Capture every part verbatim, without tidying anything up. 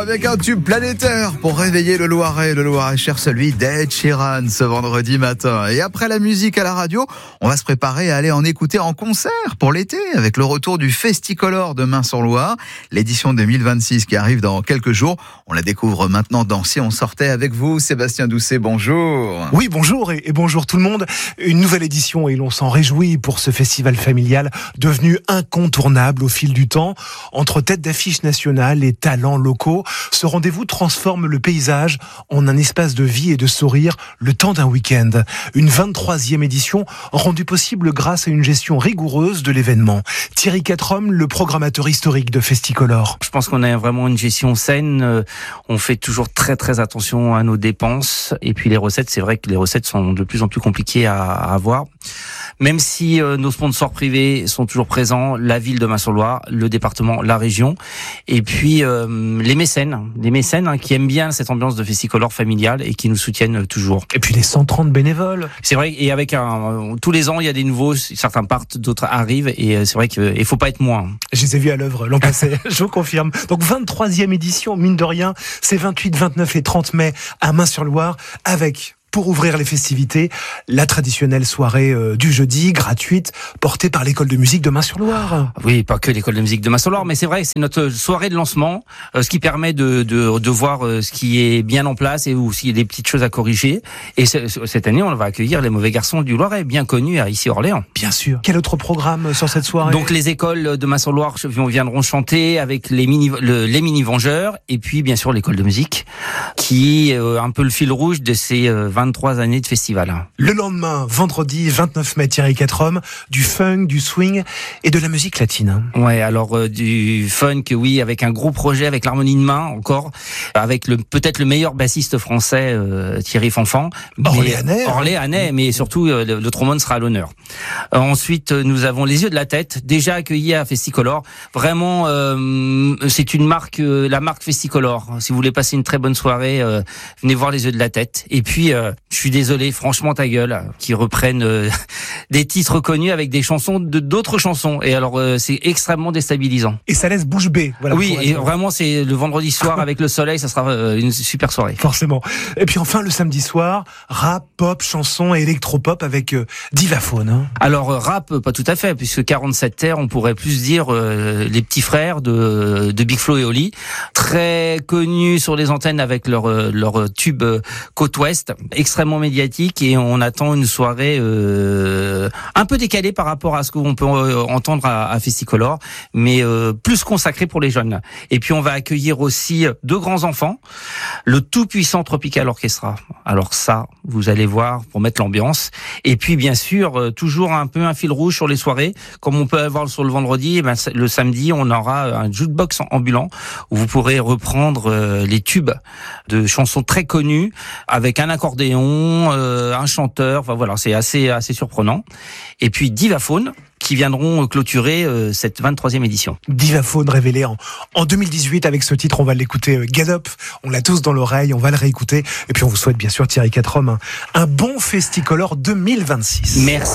avec un tube planétaire pour réveiller le Loiret. Le Loiret cher celui d'Ed Sheeran ce vendredi matin. Et après la musique à la radio, on va se préparer à aller en écouter en concert pour l'été avec le retour du Festicolor de Mains-sur-Loire. L'édition deux mille vingt-six qui arrive dans quelques jours. On la découvre maintenant dans Si on sortait avec vous. Sébastien Doucet, bonjour. Oui, bonjour et, et bonjour tout le monde. Une nouvelle édition et l'on s'en réjouit pour ce festival familial devenu incontournable au fil du temps. Entre têtes d'affiche nationales et talents locaux, ce rendez-vous transforme le paysage en un espace de vie et de sourire le temps d'un week-end. Une vingt-troisième édition rendue possible grâce à une gestion rigoureuse de l'événement. Thierry Quatrom, le programmateur historique de Festicolor. Je pense qu'on a vraiment une gestion saine. On fait toujours très très attention à nos dépenses. Et puis les recettes, c'est vrai que les recettes sont de plus en plus compliquées à, à avoir. Même si euh, nos sponsors privés sont toujours présents, la ville de Mains-sur-Loire, le département, la région, et puis euh, les mécènes, les mécènes hein, qui aiment bien cette ambiance de Festicolor familial et qui nous soutiennent toujours. Et puis les cent trente bénévoles. C'est vrai, et avec un, tous les ans, il y a des nouveaux, certains partent, d'autres arrivent, et c'est vrai qu'il faut pas être moins. Je les ai vus à l'œuvre l'an passé, je vous confirme. Donc vingt-troisième édition, mine de rien, c'est vingt-huit, vingt-neuf et trente mai à Mains-sur-Loire, avec... pour ouvrir les festivités, la traditionnelle soirée euh, du jeudi, gratuite, portée par l'école de musique de Mains-sur-Loire. Oui, pas que l'école de musique de Mains-sur-Loire, mais c'est vrai, c'est notre soirée de lancement, euh, ce qui permet de, de, de voir euh, ce qui est bien en place et où s'il y a des petites choses à corriger. Et c- cette année, on va accueillir les mauvais garçons du Loiret, bien connus à ici Orléans. Bien sûr. Quel autre programme sur cette soirée ? Donc les écoles de Mains-sur-Loire viendront chanter avec les mini, le, les mini-vengeurs, et puis bien sûr l'école de musique, qui est euh, un peu le fil rouge de ces euh, vingt-trois années de festival. Le lendemain, vendredi vingt-neuf mai, Thierry Quatrom, du funk, du swing et de la musique latine. Ouais, alors euh, du funk, oui, avec un gros projet, avec l'harmonie de main encore, avec le peut-être le meilleur bassiste français, euh, Thierry Fanfan. Orléanais. Orléanais, mais surtout euh, le, le trombone sera à l'honneur. Euh, ensuite, nous avons les Yeux de la Tête, déjà accueillis à Festicolor. Vraiment, euh, c'est une marque, euh, la marque Festicolor. Si vous voulez passer une très bonne soirée, euh, venez voir les Yeux de la Tête. Et puis, euh, je suis désolé, franchement ta gueule, qui reprennent euh, des titres connus avec des chansons de d'autres chansons. Et alors euh, c'est extrêmement déstabilisant. Et ça laisse bouche bée. Voilà, oui, et vraiment c'est le vendredi soir avec le soleil, ça sera euh, une super soirée. Forcément. Et puis enfin le samedi soir, rap, pop, chanson et électropop avec euh, Divaphone. Hein. Alors euh, rap, pas tout à fait, puisque quarante-sept terres, on pourrait plus dire euh, les petits frères de, de Big Flo et Oli, très connus sur les antennes avec leur leur tube euh, Côte Ouest, extrêmement médiatique, et on attend une soirée euh, un peu décalée par rapport à ce qu'on peut euh, entendre à, à Festicolor, mais euh, plus consacrée pour les jeunes. Et puis on va accueillir aussi deux grands enfants, le tout puissant Tropical Orchestra. Alors ça, vous allez voir pour mettre l'ambiance. Et puis bien sûr, euh, toujours un peu un fil rouge sur les soirées, comme on peut avoir sur le vendredi. Et ben, le samedi, on aura un jukebox ambulant où vous pourrez reprendre euh, les tubes de chansons très connues avec un accordéon, euh, un chanteur, enfin voilà, c'est assez assez surprenant. Et puis Divaphone, qui viendront clôturer euh, cette vingt-troisième édition. Divaphone révélé en, en deux mille dix-huit avec ce titre, on va l'écouter, euh, Get Up, on l'a tous dans l'oreille, on va le réécouter, et puis on vous souhaite bien sûr, Thierry Quatrom, un, un bon Festicolor deux mille vingt-six. Merci.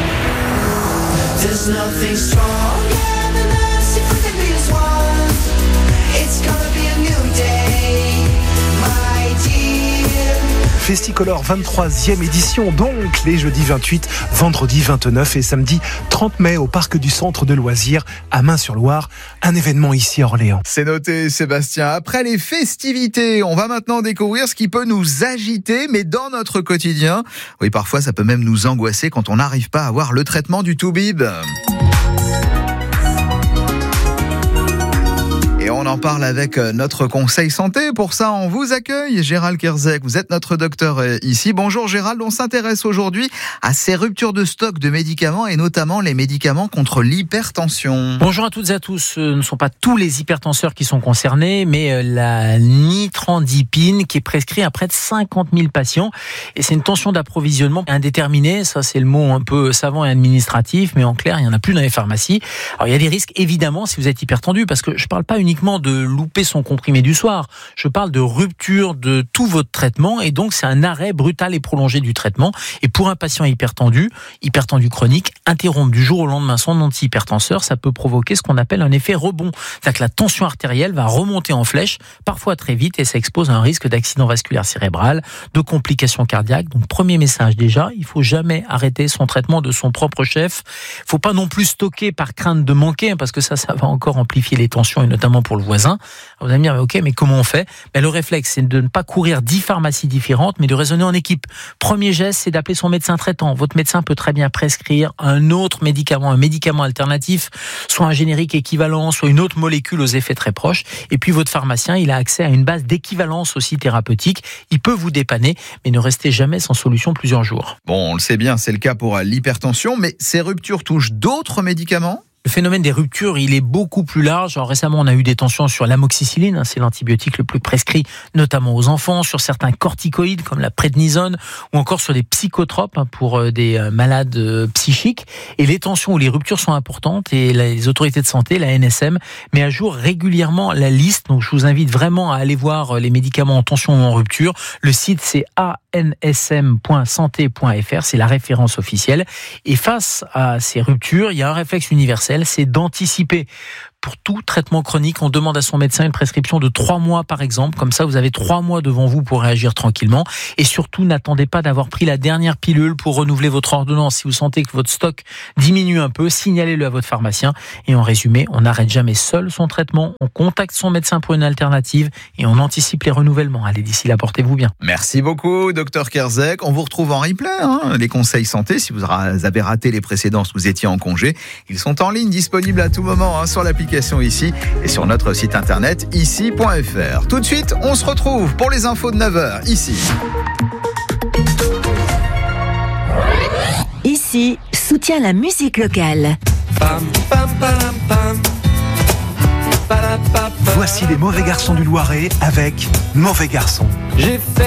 Festicolor vingt-troisième édition, donc les jeudis vingt-huit, vendredi vingt-neuf et samedi trente mai au Parc du Centre de Loisirs à Mains-sur-Loire. Un événement ici à Orléans. C'est noté, Sébastien. Après les festivités, on va maintenant découvrir ce qui peut nous agiter, mais dans notre quotidien. Oui, parfois ça peut même nous angoisser quand on n'arrive pas à avoir le traitement du Toubib. Et on en parle avec notre conseil santé. Pour ça, on vous accueille, Gérald Kerzek. Vous êtes notre docteur ici. Bonjour Gérald, on s'intéresse aujourd'hui à ces ruptures de stock de médicaments et notamment les médicaments contre l'hypertension. Bonjour à toutes et à tous. Ce ne sont pas tous les hypertenseurs qui sont concernés, mais la nitrandipine qui est prescrite à près de cinquante mille patients. Et c'est une tension d'approvisionnement indéterminée. Ça, c'est le mot un peu savant et administratif, mais en clair, il n'y en a plus dans les pharmacies. Alors, il y a des risques, évidemment, si vous êtes hypertendu, parce que je ne parle pas uniquement simplement de louper son comprimé du soir. Je parle de rupture de tout votre traitement et donc c'est un arrêt brutal et prolongé du traitement. Et pour un patient hypertendu, hypertendu chronique, interrompre du jour au lendemain son antihypertenseur, ça peut provoquer ce qu'on appelle un effet rebond. C'est-à-dire que la tension artérielle va remonter en flèche, parfois très vite, et ça expose à un risque d'accident vasculaire cérébral, de complications cardiaques. Donc premier message déjà, il faut jamais arrêter son traitement de son propre chef. Il faut pas non plus stocker par crainte de manquer, parce que ça, ça va encore amplifier les tensions, et notamment pour le voisin. Vous allez me dire, mais ok, mais comment on fait? Ben, le réflexe, c'est de ne pas courir dix pharmacies différentes, mais de raisonner en équipe. Premier geste, c'est d'appeler son médecin traitant. Votre médecin peut très bien prescrire un autre médicament, un médicament alternatif, soit un générique équivalent, soit une autre molécule aux effets très proches. Et puis votre pharmacien, il a accès à une base d'équivalence aussi thérapeutique. Il peut vous dépanner, mais ne restez jamais sans solution plusieurs jours. Bon, on le sait bien, c'est le cas pour l'hypertension, mais ces ruptures touchent d'autres médicaments ? Le phénomène des ruptures, il est beaucoup plus large. Alors récemment, on a eu des tensions sur l'amoxicilline, c'est l'antibiotique le plus prescrit, notamment aux enfants, sur certains corticoïdes comme la prednisone, ou encore sur des psychotropes pour des malades psychiques. Et les tensions ou les ruptures sont importantes et les autorités de santé, la N S M, met à jour régulièrement la liste. Donc je vous invite vraiment à aller voir les médicaments en tension ou en rupture. Le site, c'est a n s m point santé point f r, c'est la référence officielle. Et face à ces ruptures, il y a un réflexe universel, c'est d'anticiper. Pour tout traitement chronique, on demande à son médecin une prescription de trois mois par exemple. Comme ça, vous avez trois mois devant vous pour réagir tranquillement. Et surtout, n'attendez pas d'avoir pris la dernière pilule pour renouveler votre ordonnance. Si vous sentez que votre stock diminue un peu, signalez-le à votre pharmacien. Et en résumé, on n'arrête jamais seul son traitement. On contacte son médecin pour une alternative et on anticipe les renouvellements. Allez, d'ici là, portez-vous bien. Merci beaucoup, docteur Kerzek. On vous retrouve en replay, hein, les conseils santé. Si vous avez raté les précédents, si vous étiez en congé, ils sont en ligne, disponibles à tout moment hein, sur l'application Ici et sur notre site internet ici point f r. Tout de suite, on se retrouve pour les infos de neuf heures ici. Ici, soutient la musique locale. Voici les mauvais garçons du Loiret avec Mauvais garçons. J'ai fait